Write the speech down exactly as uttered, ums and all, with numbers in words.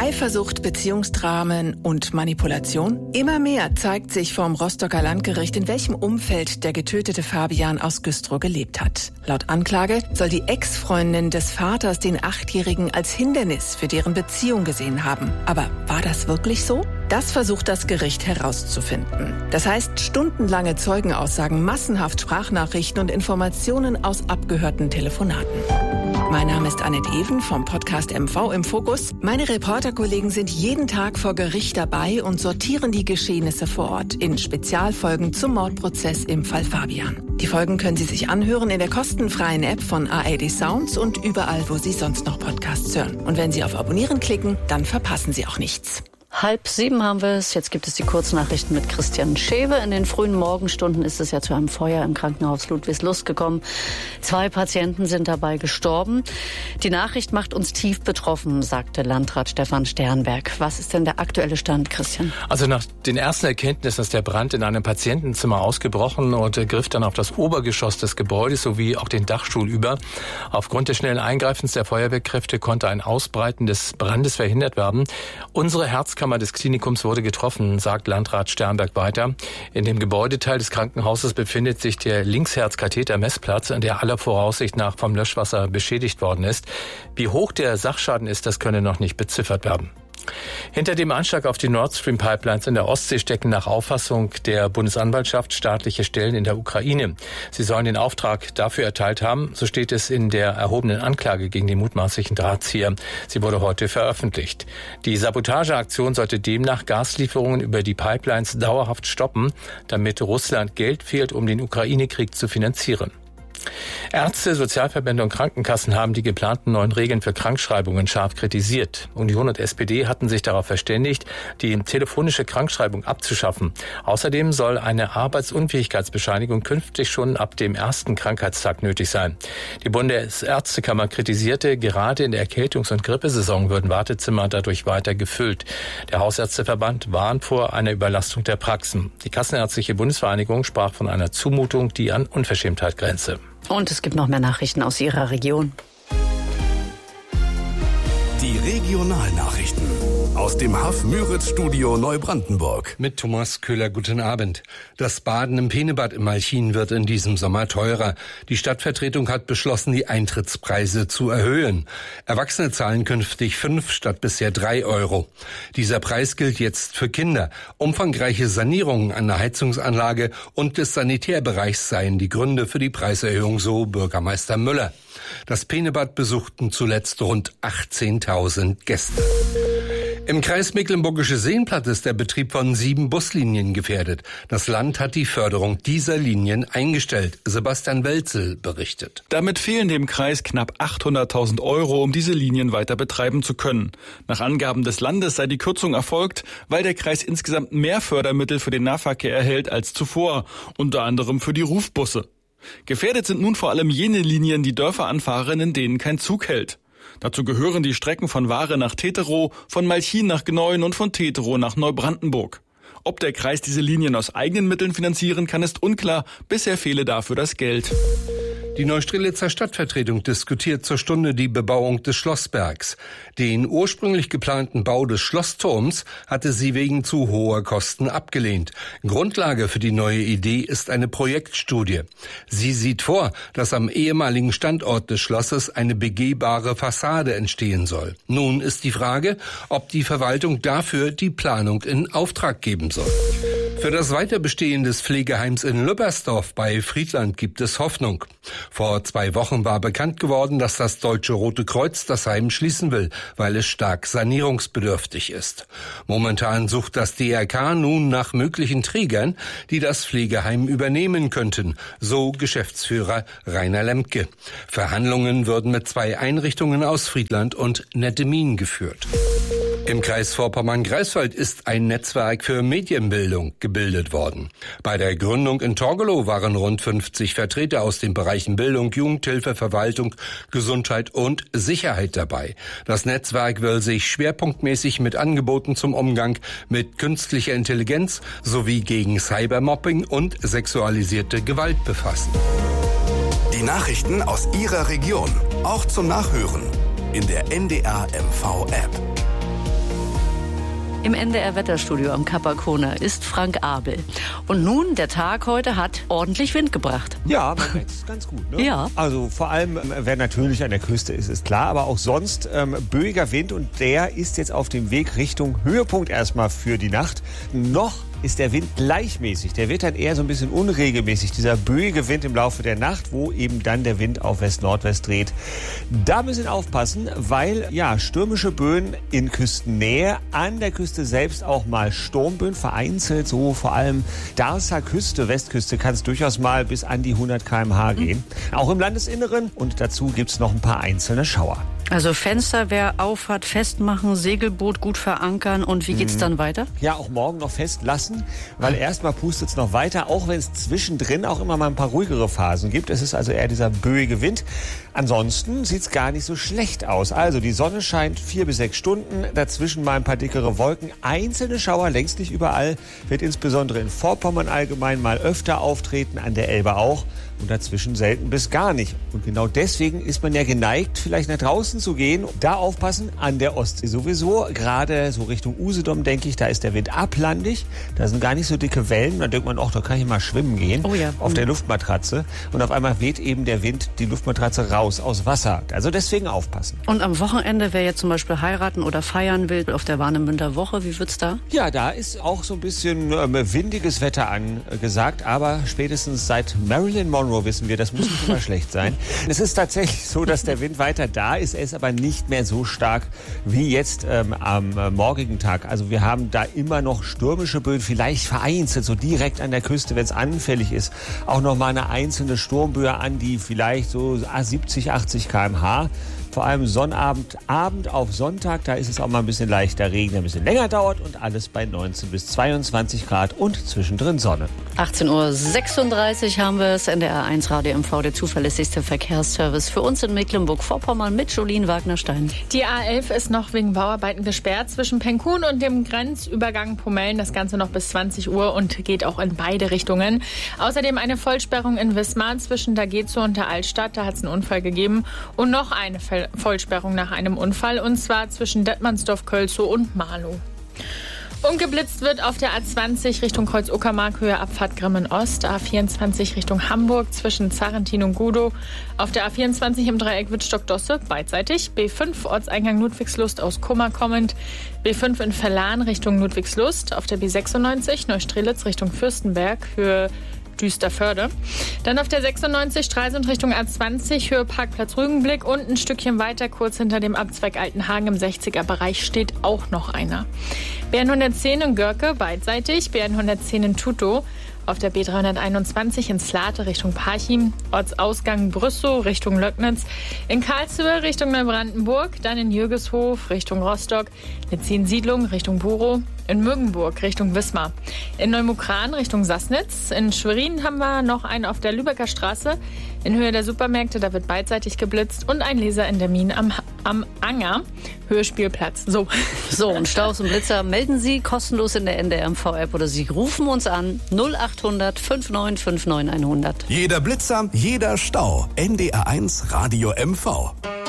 Eifersucht, Beziehungsdramen und Manipulation? Immer mehr zeigt sich vom Rostocker Landgericht, in welchem Umfeld der getötete Fabian aus Güstrow gelebt hat. Laut Anklage soll die Ex-Freundin des Vaters den Achtjährigen als Hindernis für deren Beziehung gesehen haben. Aber war das wirklich so? Das versucht das Gericht herauszufinden. Das heißt, stundenlange Zeugenaussagen, massenhaft Sprachnachrichten und Informationen aus abgehörten Telefonaten. Mein Name ist Annette Even vom Podcast M V im Fokus. Meine Reporterkollegen sind jeden Tag vor Gericht dabei und sortieren die Geschehnisse vor Ort in Spezialfolgen zum Mordprozess im Fall Fabian. Die Folgen können Sie sich anhören in der kostenfreien App von A R D Sounds und überall, wo Sie sonst noch Podcasts hören. Und wenn Sie auf Abonnieren klicken, dann verpassen Sie auch nichts. Halb sieben haben wir es. Jetzt gibt es die Kurznachrichten mit Christian Schewe. In den frühen Morgenstunden ist es ja zu einem Feuer im Krankenhaus Ludwigslust gekommen. Zwei Patienten sind dabei gestorben. Die Nachricht macht uns tief betroffen, sagte Landrat Stefan Sternberg. Was ist denn der aktuelle Stand, Christian? Also nach den ersten Erkenntnissen ist der Brand in einem Patientenzimmer ausgebrochen und griff dann auf das Obergeschoss des Gebäudes sowie auch den Dachstuhl über. Aufgrund des schnellen Eingreifens der Feuerwehrkräfte konnte ein Ausbreiten des Brandes verhindert werden. Unsere Herzkammer des Klinikums wurde getroffen, sagt Landrat Sternberg weiter. In dem Gebäudeteil des Krankenhauses befindet sich der Linksherzkatheter-Messplatz, der aller Voraussicht nach vom Löschwasser beschädigt worden ist. Wie hoch der Sachschaden ist, das könne noch nicht beziffert werden. Hinter dem Anschlag auf die Nord Stream Pipelines in der Ostsee stecken nach Auffassung der Bundesanwaltschaft staatliche Stellen in der Ukraine. Sie sollen den Auftrag dafür erteilt haben, so steht es in der erhobenen Anklage gegen den mutmaßlichen Drahtzieher. Sie wurde heute veröffentlicht. Die Sabotageaktion sollte demnach Gaslieferungen über die Pipelines dauerhaft stoppen, damit Russland Geld fehlt, um den Ukraine-Krieg zu finanzieren. Ärzte, Sozialverbände und Krankenkassen haben die geplanten neuen Regeln für Krankschreibungen scharf kritisiert. Union und S P D hatten sich darauf verständigt, die telefonische Krankschreibung abzuschaffen. Außerdem soll eine Arbeitsunfähigkeitsbescheinigung künftig schon ab dem ersten Krankheitstag nötig sein. Die Bundesärztekammer kritisierte, gerade in der Erkältungs- und Grippesaison würden Wartezimmer dadurch weiter gefüllt. Der Hausärzteverband warnt vor einer Überlastung der Praxen. Die Kassenärztliche Bundesvereinigung sprach von einer Zumutung, die an Unverschämtheit grenze. Und es gibt noch mehr Nachrichten aus Ihrer Region. Die Regionalnachrichten aus dem Haff-Müritz-Studio Neubrandenburg. Mit Thomas Köhler, guten Abend. Das Baden im Peenebad im Malchin wird in diesem Sommer teurer. Die Stadtvertretung hat beschlossen, die Eintrittspreise zu erhöhen. Erwachsene zahlen künftig fünf statt bisher drei Euro. Dieser Preis gilt jetzt für Kinder. Umfangreiche Sanierungen an der Heizungsanlage und des Sanitärbereichs seien die Gründe für die Preiserhöhung, so Bürgermeister Müller. Das Peenebad besuchten zuletzt rund achtzehntausend Gäste. Im Kreis Mecklenburgische Seenplatte ist der Betrieb von sieben Buslinien gefährdet. Das Land hat die Förderung dieser Linien eingestellt. Sebastian Welzel berichtet. Damit fehlen dem Kreis knapp achthunderttausend Euro, um diese Linien weiter betreiben zu können. Nach Angaben des Landes sei die Kürzung erfolgt, weil der Kreis insgesamt mehr Fördermittel für den Nahverkehr erhält als zuvor, unter anderem für die Rufbusse. Gefährdet sind nun vor allem jene Linien, die Dörfer anfahren, in denen kein Zug hält. Dazu gehören die Strecken von Ware nach Teterow, von Malchin nach Gneuen und von Teterow nach Neubrandenburg. Ob der Kreis diese Linien aus eigenen Mitteln finanzieren kann, ist unklar. Bisher fehle dafür das Geld. Die Neustrelitzer Stadtvertretung diskutiert zur Stunde die Bebauung des Schlossbergs. Den ursprünglich geplanten Bau des Schlossturms hatte sie wegen zu hoher Kosten abgelehnt. Grundlage für die neue Idee ist eine Projektstudie. Sie sieht vor, dass am ehemaligen Standort des Schlosses eine begehbare Fassade entstehen soll. Nun ist die Frage, ob die Verwaltung dafür die Planung in Auftrag geben soll. Für das Weiterbestehen des Pflegeheims in Lübbersdorf bei Friedland gibt es Hoffnung. Vor zwei Wochen war bekannt geworden, dass das Deutsche Rote Kreuz das Heim schließen will, weil es stark sanierungsbedürftig ist. Momentan sucht das D R K nun nach möglichen Trägern, die das Pflegeheim übernehmen könnten, so Geschäftsführer Rainer Lemke. Verhandlungen würden mit zwei Einrichtungen aus Friedland und Nettemin geführt. Im Kreis Vorpommern-Greifswald ist ein Netzwerk für Medienbildung gebildet worden. Bei der Gründung in Torgelow waren rund fünfzig Vertreter aus den Bereichen Bildung, Jugendhilfe, Verwaltung, Gesundheit und Sicherheit dabei. Das Netzwerk will sich schwerpunktmäßig mit Angeboten zum Umgang mit künstlicher Intelligenz sowie gegen Cybermobbing und sexualisierte Gewalt befassen. Die Nachrichten aus Ihrer Region, auch zum Nachhören in der N D R M V App. Im N D R-Wetterstudio am Capacona ist Frank Abel. Und nun, der Tag heute hat ordentlich Wind gebracht. Ja, man merkt es ganz gut, ne? Ja. Also vor allem, wer natürlich an der Küste ist, ist klar. Aber auch sonst ähm, böiger Wind und der ist jetzt auf dem Weg Richtung Höhepunkt erstmal für die Nacht. Noch ist der Wind gleichmäßig. Der wird dann eher so ein bisschen unregelmäßig. Dieser böige Wind im Laufe der Nacht, wo eben dann der Wind auf West-Nordwest dreht. Da müssen wir aufpassen, weil ja stürmische Böen in Küstennähe, an der Küste selbst auch mal Sturmböen, vereinzelt so vor allem Darßer Küste, Westküste, kann es durchaus mal bis an die hundert Kilometer pro Stunde gehen. Mhm. Auch im Landesinneren und dazu gibt es noch ein paar einzelne Schauer. Also Fenster, wer auf hat, festmachen, Segelboot gut verankern und wie geht's dann weiter? Ja, auch morgen noch festlassen, weil erstmal pustet es noch weiter, auch wenn es zwischendrin auch immer mal ein paar ruhigere Phasen gibt. Es ist also eher dieser böige Wind. Ansonsten sieht's gar nicht so schlecht aus. Also die Sonne scheint vier bis sechs Stunden, dazwischen mal ein paar dickere Wolken. Einzelne Schauer, längst nicht überall, wird insbesondere in Vorpommern allgemein mal öfter auftreten, an der Elbe auch. Und dazwischen selten bis gar nicht. Und genau deswegen ist man ja geneigt, vielleicht nach draußen zu gehen. Da aufpassen, an der Ostsee sowieso. Gerade so Richtung Usedom, denke ich, da ist der Wind ablandig. Da sind gar nicht so dicke Wellen. Da denkt man, ach, da kann ich mal schwimmen gehen. Oh ja. Auf der Luftmatratze. Und auf einmal weht eben der Wind die Luftmatratze raus aus Wasser. Also deswegen aufpassen. Und am Wochenende, wer jetzt zum Beispiel heiraten oder feiern will, auf der Warnemünder Woche, wie wird's da? Ja, da ist auch so ein bisschen ähm, windiges Wetter angesagt. Aber spätestens seit Marilyn Monroe wissen wir, das muss nicht immer schlecht sein. Es ist tatsächlich so, dass der Wind weiter da ist. Er ist aber nicht mehr so stark wie jetzt ähm, am äh, morgigen Tag. Also wir haben da immer noch stürmische Böen, vielleicht vereinzelt, so direkt an der Küste, wenn es anfällig ist. Auch noch mal eine einzelne Sturmböe an, die vielleicht so siebzig, achtzig Kilometer pro Stunde. Vor allem Sonnabend, Abend auf Sonntag, da ist es auch mal ein bisschen leichter Regen, der ein bisschen länger dauert und alles bei neunzehn bis zweiundzwanzig Grad und zwischendrin Sonne. achtzehn Uhr sechsunddreißig haben wir es, N D R eins Radio M V, der zuverlässigste Verkehrsservice für uns in Mecklenburg-Vorpommern mit Jolien Wagner-Stein. Die A elf ist noch wegen Bauarbeiten gesperrt zwischen Penkun und dem Grenzübergang Pomellen. Das Ganze noch bis zwanzig Uhr und geht auch in beide Richtungen. Außerdem eine Vollsperrung in Wismar zwischen Dagezo und der Altstadt. Da hat es einen Unfall gegeben. Und noch eine Vollsperrung nach einem Unfall, und zwar zwischen Detmandsdorf-Kölzow und Marlow. Und geblitzt wird auf der A zwanzig Richtung Kreuz-Uckermark, Höhe Abfahrt Grimmen-Ost, A vierundzwanzig Richtung Hamburg zwischen Zarrentin und Gudow, auf der A vierundzwanzig im Dreieck Wittstock-Dosse beidseitig, B fünf Ortseingang Ludwigslust aus Kummer kommend, B fünf in Verlan Richtung Ludwigslust, auf der B sechsundneunzig Neustrelitz Richtung Fürstenberg für Düsterförde. Dann auf der sechsundneunzig Stralsund Richtung A zwanzig, Höhe Parkplatz Rügenblick und ein Stückchen weiter, kurz hinter dem Abzweig Altenhagen im sechziger Bereich, steht auch noch einer. B hundertzehn in Görke beidseitig, B hundertzehn in Tutow, auf der B dreihunderteinundzwanzig in Slate Richtung Parchim, Ortsausgang Brüssow Richtung Löcknitz, in Karlsruhe Richtung Neubrandenburg, dann in Jürgeshof Richtung Rostock, Letzin-Siedlung Richtung Burow, in Mögenburg Richtung Wismar, in Neumukran Richtung Sassnitz, in Schwerin haben wir noch einen auf der Lübecker Straße, in Höhe der Supermärkte, da wird beidseitig geblitzt, und ein Laser in der Mine am, am Anger, Höhe Spielplatz. So. So, und Staus und Blitzer melden Sie kostenlos in der N D R M V-App oder Sie rufen uns an null achthundert fünfundneunzig neunundfünfzig hundert. Jeder Blitzer, jeder Stau. N D R eins Radio M V.